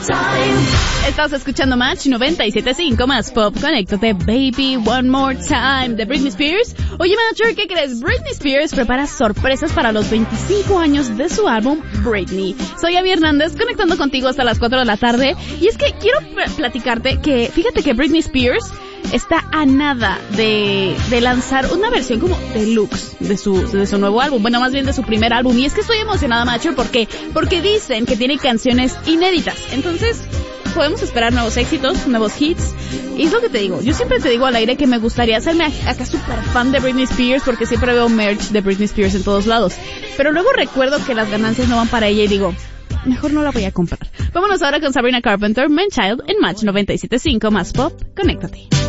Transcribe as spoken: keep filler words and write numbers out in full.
Estás escuchando Match noventa y siete punto cinco más Pop. Conéctate, Baby One More Time de Britney Spears. Oye, Matcher, ¿qué crees? Britney Spears prepara sorpresas para los veinticinco años de su álbum Britney. Soy Abby Hernández, conectando contigo hasta las cuatro de la tarde. Y es que quiero platicarte que, fíjate que Britney Spears está a nada de, de lanzar una versión como deluxe de su, de su nuevo álbum. Bueno, más bien de su primer álbum. Y es que estoy emocionada, Matcher, ¿por qué? Porque dicen que tiene canciones inéditas. Entonces, podemos esperar nuevos éxitos, nuevos hits. Y es lo que te digo, yo siempre te digo al aire que me gustaría hacerme acá súper fan de Britney Spears porque siempre veo merch de Britney Spears en todos lados. Pero luego recuerdo que las ganancias no van para ella y digo, mejor no la voy a comprar. Vámonos ahora con Sabrina Carpenter, Man Child, en Match noventa y siete punto cinco más Pop. Conéctate.